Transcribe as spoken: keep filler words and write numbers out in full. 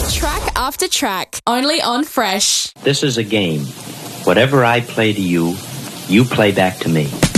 Track after track, only on Fresh. This is a game. Whatever I play to you, you play back to me.